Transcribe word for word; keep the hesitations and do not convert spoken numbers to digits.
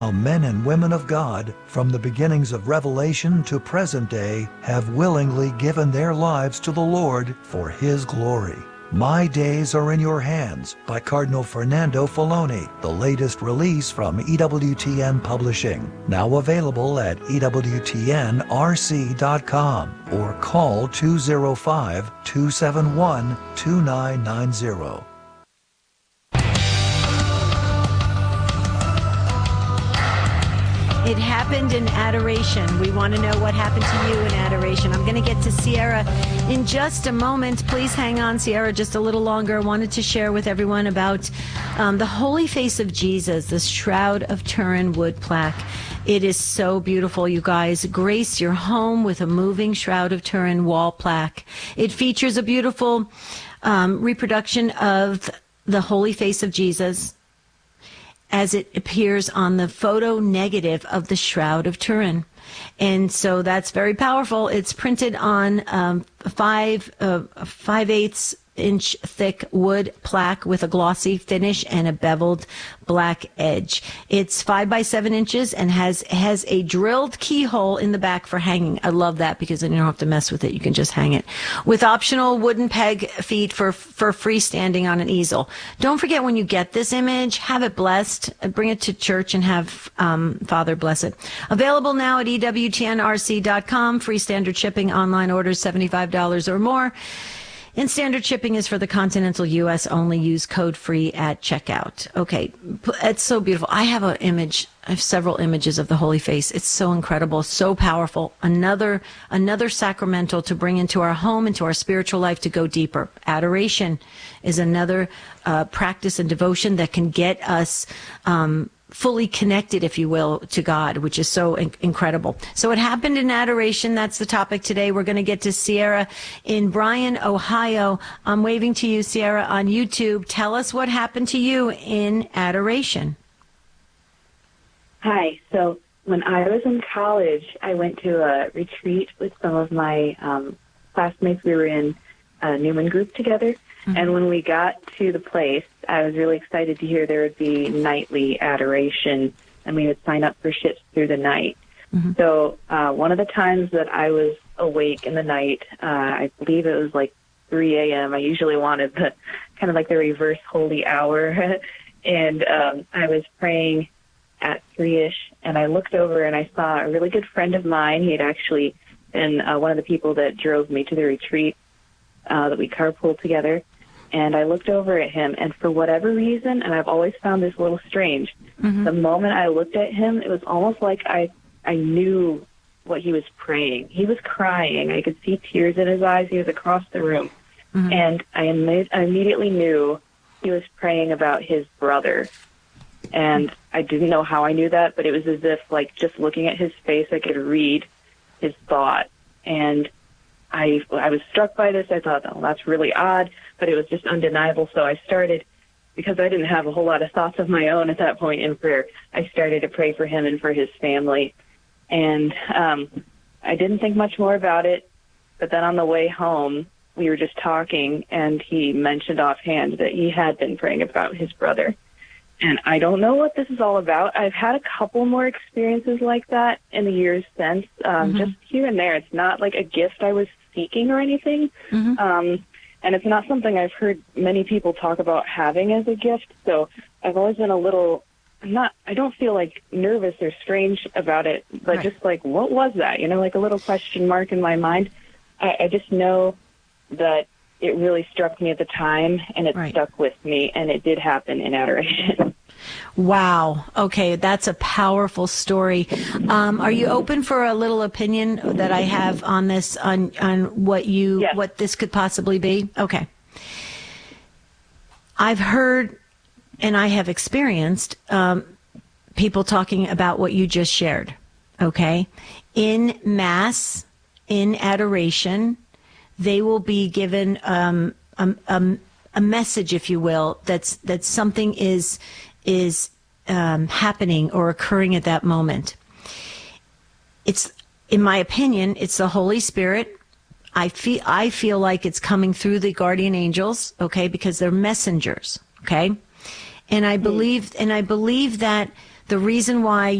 Men and women of God, from the beginnings of Revelation to present day, have willingly given their lives to the Lord for His glory. My Days Are in Your Hands by Cardinal Fernando Filoni, the latest release from E W T N Publishing. Now available at E W T N R C dot com or call two oh five, two seven one, two nine nine zero. It happened in adoration. We want to know what happened to you in adoration. I'm going to get to Sierra in just a moment. Please hang on, Sierra, just a little longer. I wanted to share with everyone about um, the Holy Face of Jesus, the Shroud of Turin wood plaque. It is so beautiful, you guys. Grace your home with a moving Shroud of Turin wall plaque. It features a beautiful um, reproduction of the Holy Face of Jesus as it appears on the photo negative of the Shroud of Turin. And so that's very powerful. It's printed on um, five, uh, five-eighths inch thick wood plaque with a glossy finish and a beveled black edge. It's five by seven inches and has has a drilled keyhole in the back for hanging. I love that because then you don't have to mess with it. You can just hang it with optional wooden peg feet for for freestanding on an easel. Don't forget, when you get this image, have it blessed. Bring it to church and have um, Father bless it. Available now at E W T N R C dot com. Free standard shipping. Online orders seventy-five dollars or more. And standard shipping is for the continental U S only. Use code FREE at checkout. Okay, it's so beautiful. I have an image. I have several images of the Holy Face. It's so incredible, so powerful. Another another sacramental to bring into our home, into our spiritual life, to go deeper. Adoration is another uh, practice and devotion that can get us um, fully connected, if you will, to God, which is so in- incredible. So it happened in adoration. That's the topic today. We're going to get to Sierra in Bryan, Ohio. I'm waving to you, Sierra, on YouTube. Tell us what happened to you in adoration. Hi. So when I was in college, I went to a retreat with some of my um, classmates. We were in a Newman group together. Mm-hmm. And when we got to the place, I was really excited to hear there would be nightly adoration, and we would sign up for shifts through the night. Mm-hmm. So uh, one of the times that I was awake in the night, uh, I believe it was like three a.m. I usually wanted the kind of like the reverse holy hour. And um, I was praying at three-ish, and I looked over and I saw a really good friend of mine. He had actually been uh, one of the people that drove me to the retreat uh, that we carpooled together. And I looked over at him, and for whatever reason, and I've always found this a little strange, mm-hmm. the moment I looked at him, it was almost like I I knew what he was praying. He was crying. I could see tears in his eyes. He was across the room. Mm-hmm. And I, imme- I immediately knew he was praying about his brother. And I didn't know how I knew that, but it was as if, like, just looking at his face, I could read his thought. And I I was struck by this. I thought, oh, that's really odd, but it was just undeniable. So I started, because I didn't have a whole lot of thoughts of my own at that point in prayer, I started to pray for him and for his family. And um, I didn't think much more about it. But then on the way home, we were just talking, and he mentioned offhand that he had been praying about his brother. And I don't know what this is all about. I've had a couple more experiences like that in the years since, um, mm-hmm. just here and there. It's not like a gift I was seeking or anything. Mm-hmm. Um, and it's not something I've heard many people talk about having as a gift. So I've always been a little, I'm not, I don't feel like nervous or strange about it, but right. just like, what was that? You know, like a little question mark in my mind. I, I just know that it really struck me at the time, and it right. stuck with me, and it did happen in adoration. Wow. Okay, that's a powerful story. Um, are you open for a little opinion that I have on this, on on what you yes. what this could possibly be? Okay. I've heard, and I have experienced, um, people talking about what you just shared. Okay, in Mass, in adoration, they will be given um, a, a, a message, if you will, that's that something is is um, happening or occurring at that moment. It's, in my opinion, it's the Holy Spirit. I feel I feel like it's coming through the guardian angels, okay, because they're messengers, okay, and I believe and I believe that the reason why